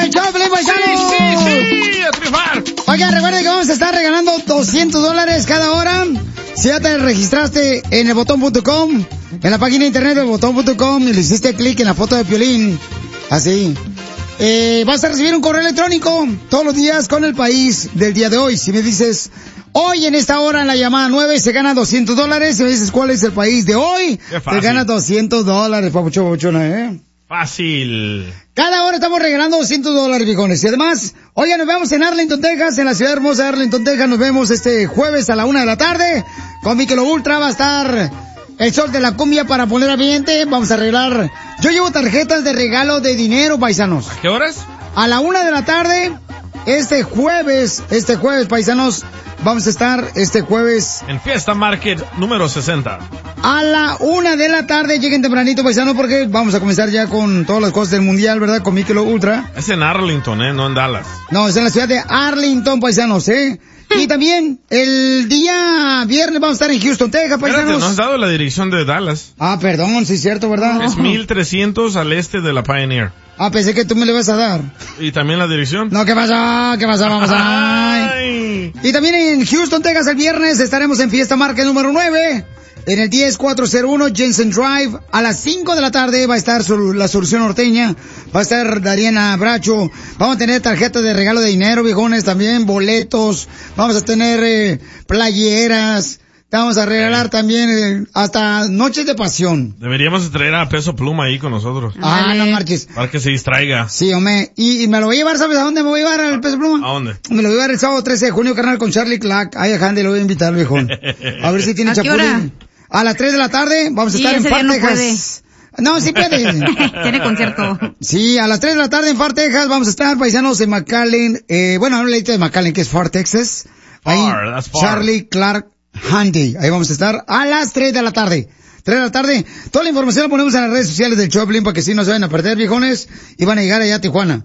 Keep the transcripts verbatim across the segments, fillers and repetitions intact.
el show, Pelín Paisano! ¡Sí, sí, sí! ¡A triunfar! Oigan, recuerden que vamos a estar regalando doscientos dólares cada hora. Si ya te registraste en el botón punto com, en la página de internet del botón punto com, y le hiciste clic en la foto de Piolín, así, eh, vas a recibir un correo electrónico todos los días con el país del día de hoy. Si me dices, hoy en esta hora en la llamada nueve se gana doscientos dólares, si me dices cuál es el país de hoy, te ganas doscientos dólares, papucho, papuchona, ¿eh? Fácil. Cada hora estamos regalando doscientos dólares, viejones. Y además, oiga, nos vemos en Arlington, Texas, en la ciudad hermosa de Arlington, Texas. Nos vemos este jueves a la una de la tarde. Con Michelob Ultra va a estar el sol de la cumbia para poner ambiente. Vamos a arreglar. Yo llevo tarjetas de regalo de dinero, paisanos. ¿A qué horas? A la una de la tarde, este jueves, este jueves, paisanos, vamos a estar este jueves en Fiesta Market número sesenta. A la una de la tarde, lleguen tempranito, paisano, porque vamos a comenzar ya con todas las cosas del mundial, ¿verdad? Con Michelob Ultra. Es en Arlington, ¿eh? No en Dallas. No, es en la ciudad de Arlington, paisanos, ¿eh? Y también, el día viernes vamos a estar en Houston, Texas, paisanos. Espérate, no has dado la dirección de Dallas. Ah, perdón, sí es cierto, ¿verdad? Es mil trescientos al este de la Pioneer. Ah, pensé que tú me le vas a dar. ¿Y también la dirección? No, ¿qué pasa? ¿Qué pasa? Vamos a... Ay. Y también en Houston, Texas, el viernes estaremos en Fiesta Market número nueve. En el diez cuatrocientos uno Jensen Drive, a las cinco de la tarde va a estar la Solución Norteña, va a estar Dariana Bracho, vamos a tener tarjetas de regalo de dinero, viejones, también boletos, vamos a tener eh, playeras, vamos a regalar eh. también eh, hasta noches de pasión. Deberíamos traer a Peso Pluma ahí con nosotros. Ah, no marches. Para que se distraiga. Sí, hombre, y, y me lo voy a llevar, ¿sabes a dónde me voy a llevar al Peso Pluma? ¿A dónde? Me lo voy a llevar el sábado trece de junio, carnal, con Charlie Clark. Ay, a Handy lo voy a invitar, viejón. A ver si tiene chapulín. A las tres de la tarde vamos a sí, estar en Far, no Texas. Puede. No, sí puede. Tiene concierto. Sí, a las tres de la tarde en Far, Texas vamos a estar, paisanos, en McAllen. Eh, bueno, no le de McAllen, que es Far, Texas. Ahí, far, that's far. Charlie Clark Handy. Ahí vamos a estar a las tres de la tarde. tres de la tarde. Toda la información la ponemos en las redes sociales del Choplin para que sí no se vayan a perder, viejones. Y van a llegar allá a Tijuana.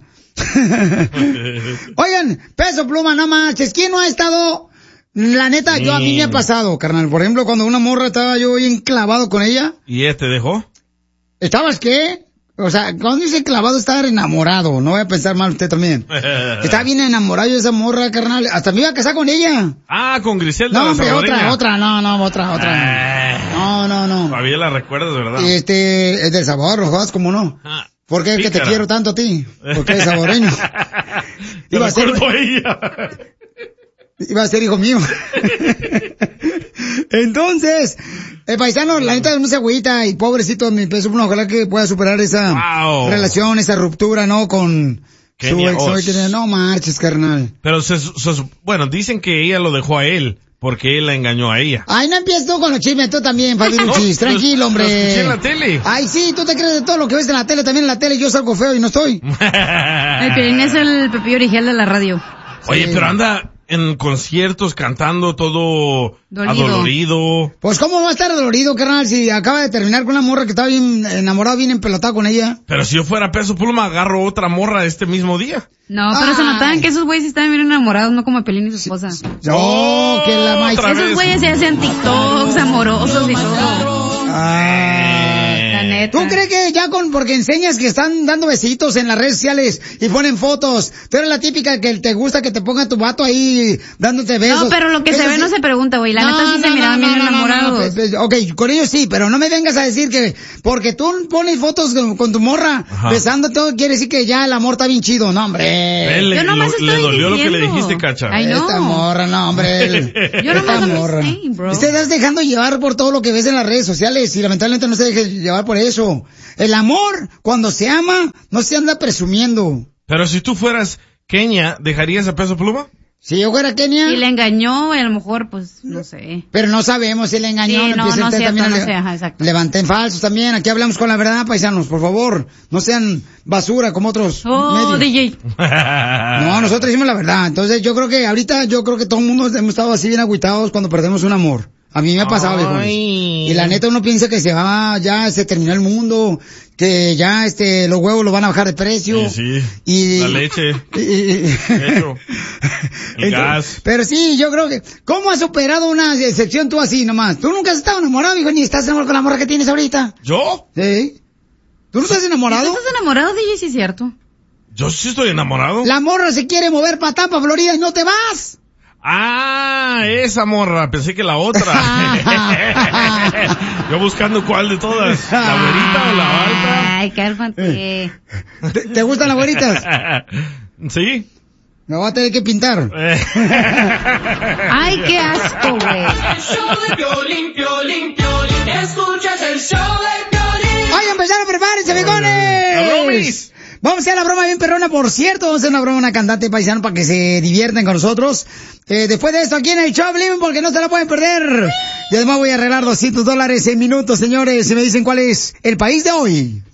Oigan, Peso Pluma, no manches. ¿Quién no ha estado... La neta, yo a mí me ha pasado, carnal. Por ejemplo, cuando una morra estaba yo bien clavado con ella. ¿Y él te dejó? ¿Estabas qué? O sea, cuando dice clavado, estaba enamorado. No voy a pensar mal usted también. Estaba bien enamorado de esa morra, carnal. Hasta me iba a casar con ella. Ah, con Griselda. No, la hombre, salvadoreña. otra, otra, no, no, otra, otra. Eh, No, no, no. Todavía la recuerdas, ¿verdad? Este, es del Salvador, ¿lo jodas? ¿Cómo no? Ah, ¿Por qué es que te pícara. quiero tanto a ti? Porque eres saboreño. Te Iba a ser- recuerdo a ella. Iba a ser hijo mío. Entonces, el paisano, la neta, no se agüita y pobrecito mi Peso Pluma, ojalá que pueda superar esa Wow. relación, esa ruptura, ¿no? Con su Kenia ex. Oz. ¿No? No marches, carnal. Pero, se, se- bueno, dicen que ella lo dejó a él porque él la engañó a ella. Ay, no empieces tú con los chismes, tú también, Fabiruchis, No, tranquilo, lo- hombre. lo escuché en la tele. Ay, sí, tú te crees de todo lo que ves en la tele, también en la tele yo salgo feo y no estoy. El Piolín es el Pepillo Origel de la radio. Oye, Sí. pero anda en conciertos cantando todo Dolido. adolorido. Pues, ¿cómo va a estar dolorido, carnal, si acaba de terminar con una morra que estaba bien enamorado, bien empelotado con ella? Pero si yo fuera Peso Pluma, agarro otra morra este mismo día. No, pero se Ay. notaban que esos güeyes estaban bien enamorados, no como Piolín y su esposa. Oh, que la maíz. Otra Esos vez. güeyes se hacían TikToks amorosos y todo. Ah. La neta. ¿Tú crees que ya con, porque enseñas que están dando besitos en las redes sociales y ponen fotos, tú eres la típica que te gusta que te ponga tu vato ahí dándote besos? No, pero lo que se Eso ve sí- no se pregunta, güey. La neta sí se miraban bien no, no, enamorados. pues, pues, ok, con ellos sí, pero no me vengas a decir que porque tú pones fotos con, con tu morra Ajá. besándote, quiere decir que ya el amor está bien chido, no, hombre. Él le, Yo nomás lo- le estoy dolió lo que le diciendo. dijiste, Cacha. Ay, no. Esta morra, no, hombre. Yo Esta nomás I'm morra. just saying, bro. Usted estás dejando llevar por todo lo que ves en las redes sociales y lamentablemente no se deje llevar por eso. El amor, cuando se ama, no se anda presumiendo. Pero si tú fueras Kenia, ¿dejarías a Peso Pluma? Si yo fuera Kenia, Y le engañó, y a lo mejor, pues, no sé. pero no sabemos si le engañó. Sí, no, empiece no usted cierto, también a no le- sé, ajá, exacto. Levanten falsos también. Aquí hablamos con la verdad, paisanos, por favor. No sean basura como otros Oh, medios. D J. No, nosotros decimos la verdad. Entonces yo creo que ahorita, yo creo que todo el mundo hemos estado así bien agüitados cuando perdemos un amor. A mí me ha pasado, viejones. Ay. Y la neta uno piensa que se va, ya se terminó el mundo, que ya este, los huevos los van a bajar de precio. Sí, sí. Y, La leche. y- y- Hecho. El Entonces, gas. Pero sí, yo creo que, ¿cómo has superado una sección tú así nomás? Tú nunca has estado enamorado, hijo, ni estás enamorado con la morra que tienes ahorita. ¿Yo? ¿Sí? ¿Tú no estás enamorado? ¿Tú estás enamorado, D J? Sí, es cierto. Yo sí estoy enamorado. La morra se quiere mover para Tampa, Florida, y no te vas. Ah, esa morra, pensé que la otra. Yo buscando cuál de todas, la güerita o la alta. Ay, cálmate. ¿Te, ¿Te gustan las güeritas? Sí. Me voy a tener que pintar. Ay, qué asco, güey. El show de Piolín, Piolín, Piolín. Escuchas el show de Piolín. ¡Ay, empezaron! ¡Prepárense, amigones! ¡La bromis! Vamos a hacer la broma bien perrona, por cierto. Vamos a hacer una broma a una cantante paisano para que se diviertan con nosotros. Eh, después de esto, aquí en el show, Living, porque no se la pueden perder. Y además voy a arreglar doscientos dólares en minutos, señores. Si me dicen cuál es el país de hoy.